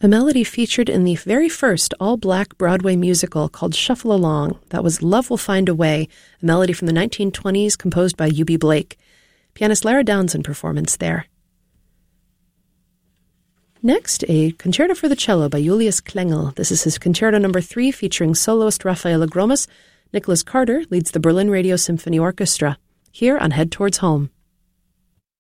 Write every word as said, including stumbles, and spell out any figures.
A melody featured in the very first all-black Broadway musical called Shuffle Along. That was Love Will Find a Way, a melody from the nineteen twenties composed by U B Blake. Pianist Lara Downs performance there. Next, a concerto for the cello by Julius Klengel. This is his concerto number three, featuring soloist Rafaela Gromas. Nicholas Carter leads the Berlin Radio Symphony Orchestra. Here on Head Towards Home.